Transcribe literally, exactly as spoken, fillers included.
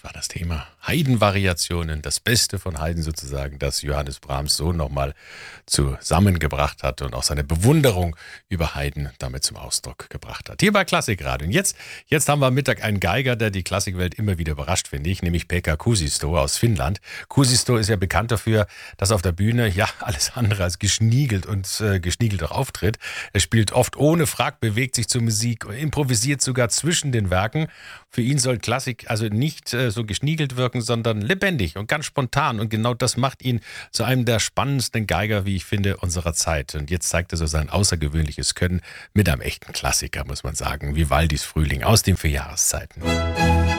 war das Thema. Haydn-Variationen, das Beste von Haydn sozusagen, das Johannes Brahms so nochmal zusammengebracht hat und auch seine Bewunderung über Haydn damit zum Ausdruck gebracht hat. Hier bei Klassikradio. Und jetzt, jetzt haben wir am Mittag einen Geiger, der die Klassikwelt immer wieder überrascht, finde ich, nämlich Pekka Kuusisto aus Finnland. Kuusisto ist ja bekannt dafür, dass auf der Bühne ja alles andere als geschniegelt und äh, geschniegelt auch auftritt. Er spielt oft ohne Frack, bewegt sich zur Musik, improvisiert sogar zwischen den Werken. Für ihn soll Klassik also nicht äh, so geschniegelt wirken, sondern lebendig und ganz spontan. Und genau das macht ihn zu einem der spannendsten Geiger, wie ich finde, unserer Zeit. Und jetzt zeigt er so sein außergewöhnliches Können mit einem echten Klassiker, muss man sagen. Vivaldis Frühling aus den vier Jahreszeiten.